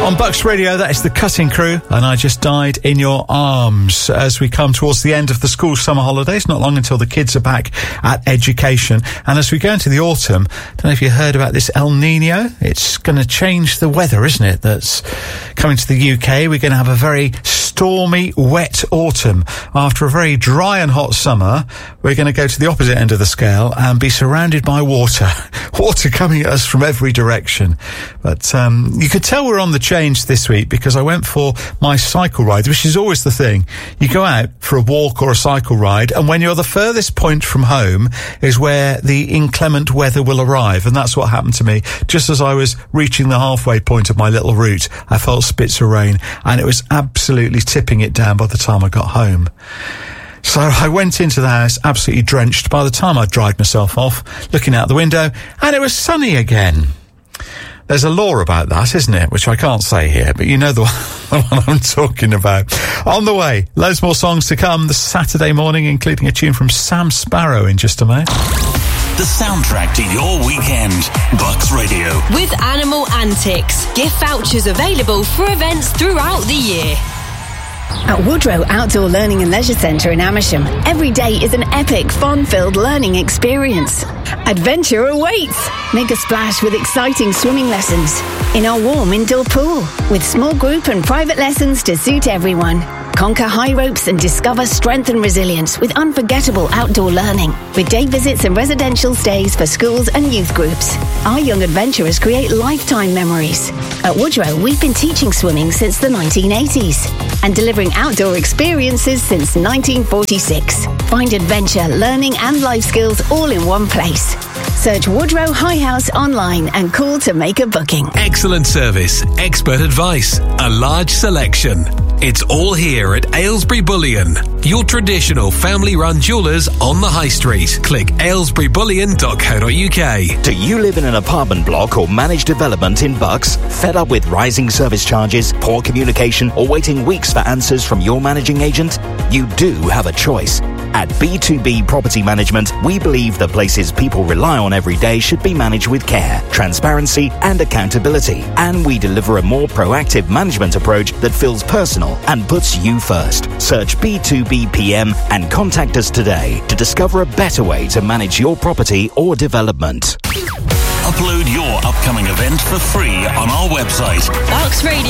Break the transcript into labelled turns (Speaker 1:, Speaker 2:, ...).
Speaker 1: On Bucks Radio, that is the Cutting Crew, and I Just Died in Your Arms. As we come towards the end of the school summer holidays, not long until the kids are back at education, and as we go into the autumn, don't know if you heard about this El Nino. It's going to change the weather, isn't it? That's coming to the UK. We're going to have a very stormy, wet autumn. After a very dry and hot summer, we're going to go to the opposite end of the scale and be surrounded by water. Water coming at us from every direction. But you could tell we're on the change this week because I went for my cycle ride, which is always the thing. You go out for a walk or a cycle ride, and when you're the furthest point from home is where the inclement weather will arrive. And that's what happened to me. Just as I was reaching the halfway point of my little route, I felt spits of rain, and it was absolutely tipping it down by the time I got home. So I went into the house absolutely drenched. By the time I dried myself off, looking out the window, and it was sunny again. There's a law about that, isn't it? Which I can't say here, but you know the one I'm talking about. On the way, loads more songs to come this Saturday morning, including a tune from Sam Sparrow in just a minute.
Speaker 2: The soundtrack to your weekend. Bucks Radio.
Speaker 3: With Animal Antics. Gift vouchers available for events throughout the year.
Speaker 4: At Woodrow Outdoor Learning and Leisure Centre in Amersham, every day is an epic, fun-filled learning experience. Adventure awaits! Make a splash with exciting swimming lessons in our warm indoor pool, with small group and private lessons to suit everyone. Conquer high ropes and discover strength and resilience with unforgettable outdoor learning, with day visits and residential stays for schools and youth groups. Our young adventurers create lifetime memories. At Woodrow, we've been teaching swimming since the 1980s and delivering outdoor experiences since 1946. Find adventure, learning and life skills all in one place. Search Woodrow High House online and call to make a booking.
Speaker 5: Excellent service, expert advice, a large selection. It's all here at Aylesbury Bullion, your traditional family-run jewellers on the High Street. Click aylesburybullion.co.uk.
Speaker 6: Do you live in an apartment block or managed development in Bucks? Fed up with rising service charges, poor communication, or waiting weeks for answers from your managing agent? You do have a choice. At B2B Property Management, we believe the places people rely on every day should be managed with care, transparency, and accountability. And we deliver a more proactive management approach that feels personal and puts you first. Search B2B PM and contact us today to discover a better way to manage your property or development.
Speaker 2: Upload your upcoming event for free on our website.
Speaker 3: Bucks Radio.